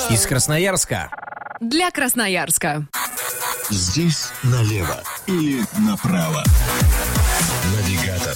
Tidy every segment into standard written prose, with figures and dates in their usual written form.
Из Красноярска. Для Красноярска. Здесь налево или направо. Навигатор.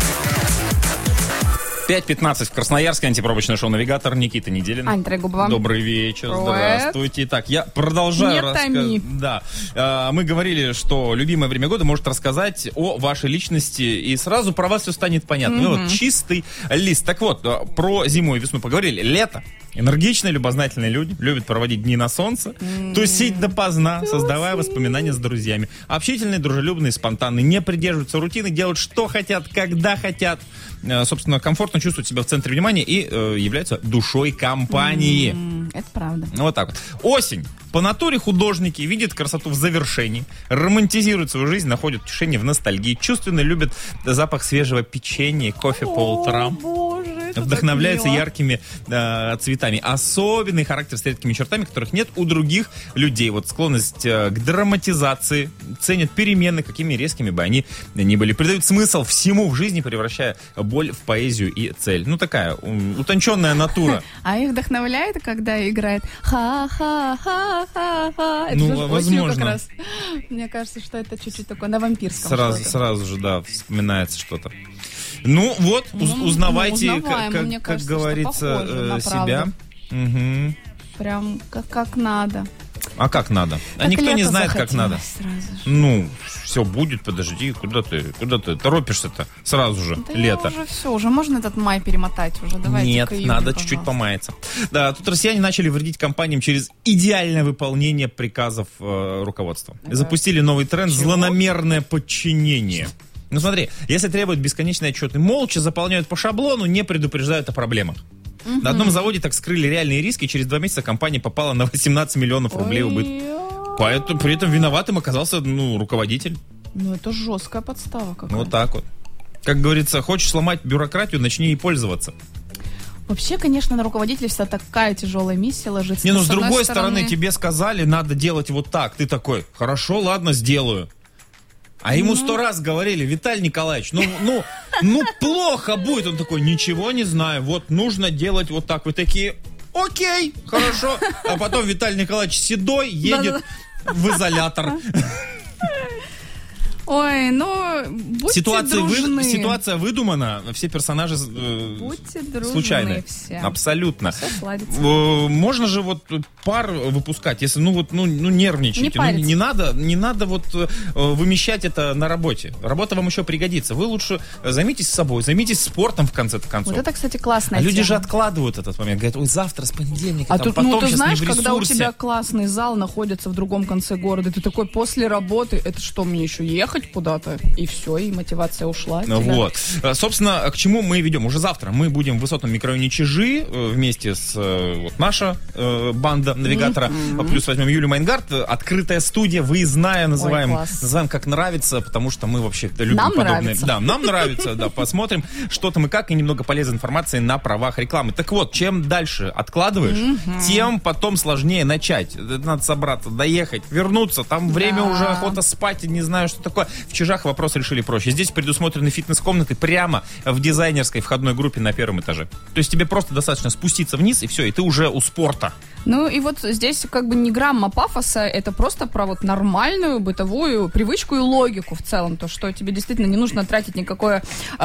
5:15 в Красноярске. Антипробочное шоу «Навигатор». Никита Неделин. Ань Трегубова. Добрый вечер. Привет. Здравствуйте. Итак, я продолжаю рассказывать. Да. Мы говорили, что любимое время года может рассказать о вашей личности, и сразу про вас все станет понятно. Вот чистый лист. Так вот, про зиму и весну поговорили. Лето. Энергичные, любознательные люди любят проводить дни на солнце, тусить допоздна, создавая воспоминания с друзьями. Общительные, дружелюбные, спонтанные, не придерживаются рутины, делают что хотят, когда хотят. Собственно, комфортно чувствуют себя в центре внимания и являются душой компании. Это правда. Вот так вот. Осень. По натуре художники видят красоту в завершении, романтизируют свою жизнь, находят утешение в ностальгии, чувственно любят запах свежего печенья, кофе по утрам. Вдохновляются яркими цветами. Особенный характер с редкими чертами, которых нет у других людей. Вот склонность к драматизации, ценят перемены, какими резкими бы они ни были. Придают смысл всему в жизни, превращая боль в поэзию и цель. Ну, такая утонченная натура. А их вдохновляет, когда играет ха-ха-ха-ха-ха. Это Ну, же возможно. осенью как раз. Мне кажется, что это чуть-чуть такое на вампирском. Сразу же, да, вспоминается что-то. Ну вот, узнавайте, мне как кажется, говорится, что похоже на себя. Угу. Прям как надо. А как надо? А Так никто не лето знает, как надо. захотелось сразу же. Ну, все будет, подожди, куда ты торопишься-то сразу же, Да лето. уже все, уже можно этот май перемотать уже. Давайте Нет, к июню, надо пожалуйста. чуть-чуть помаяться. Да, тут россияне начали вредить компаниям через идеальное выполнение приказов руководства. Запустили новый тренд злонамерное подчинение. Ну смотри, если требуют бесконечные отчеты, молча заполняют по шаблону, не предупреждают о проблемах. На одном заводе так скрыли реальные риски, через 2 месяца компания попала на 18 миллионов рублей убыток. Поэтому при этом виноватым оказался, руководитель. Ну это жесткая подстава какая-то. Вот так вот. Как говорится, хочешь сломать бюрократию, начни ей пользоваться. Вообще, конечно, на руководителя вся такая тяжелая миссия ложится. Не, Но с другой стороны, тебе сказали, надо делать вот так. Ты такой, хорошо, ладно, сделаю. А ему 100 раз говорили, Виталий Николаевич, ну плохо будет. Он такой, ничего не знаю, вот нужно делать вот так. Вы такие, окей, хорошо. А потом Виталий Николаевич седой едет в изолятор. Ой, будьте дружны. Ситуация выдумана, все персонажи Будьте дружны случайные. все. Абсолютно. Все сладится. Можно же вот пар выпускать, если нервничаете. Не париться. Не надо вот вымещать это на работе. Работа вам еще пригодится. Вы лучше займитесь собой, займитесь спортом в конце концов. Вот это, кстати, классная А люди тема. же откладывают этот момент. Говорят, ой, завтра, с понедельника, Тут, потом ты сейчас знаешь, не в когда у ресурсе. тебя классный зал находится в другом конце города, ты такой после работы, это что, мне еще ехать куда-то? И все, и мотивация ушла от тебя. Вот. Собственно, к чему мы ведем? Уже завтра мы будем в высотном микрорайоне Чижи вместе с наша банда навигатора. Плюс возьмем Юлию Майнгард. Открытая студия, выездная, называем как нравится, потому что мы вообще любим нам подобные. Нравится. Да, нам нравится, да. Посмотрим, что там и как, и немного полезной информации на правах рекламы. Так вот, чем дальше откладываешь, тем потом сложнее начать. Надо собраться, доехать, вернуться. Там время уже охота спать, не знаю, что такое. В Чижах вопрос решили проще. Здесь предусмотрены фитнес-комнаты прямо в дизайнерской входной группе на 1-м этаже. То есть тебе просто достаточно спуститься вниз, и все, и ты уже у спорта. Ну и вот здесь как бы не грамма пафоса, это просто про вот нормальную бытовую привычку и логику в целом. То, что тебе действительно не нужно тратить никакое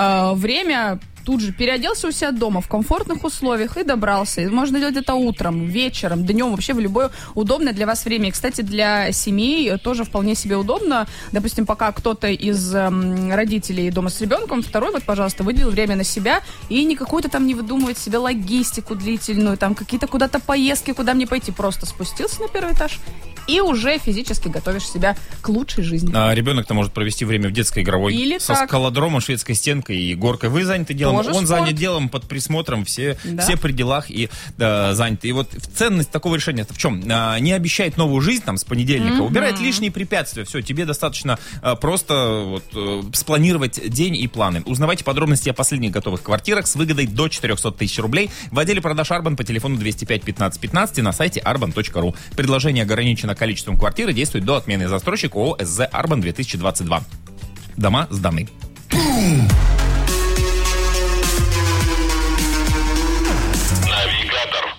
время. Тут же переоделся у себя дома в комфортных условиях и добрался. И можно делать это утром, вечером, днем, вообще в любое удобное для вас время. И, кстати, для семей тоже вполне себе удобно. Допустим, пока кто-то из родителей дома с ребенком, второй, вот, пожалуйста, выделил время на себя и не какую-то там не выдумывать себе логистику длительную, там какие-то куда-то поездки, куда мне пойти. Просто спустился на 1-й этаж и уже физически готовишь себя к лучшей жизни. А ребенок-то может провести время в детской игровой. Или со так. скалодромом, шведской стенкой и горкой. Вы заняты делом, Тоже он спорт. занят делом, под присмотром, все при делах и заняты. И вот ценность такого решения в чем? Не обещает новую жизнь там с понедельника, убирает лишние препятствия. Все, тебе достаточно просто спланировать день и планы. Узнавайте подробности о последних готовых квартирах с выгодой до 400 тысяч рублей в отделе продаж Арбан по телефону 205 15 15 и на сайте arban.ru. Предложение ограничено количеством квартир и действует до отмены. Застройщик ООО СЗ Арбан 2022. Дома сданы.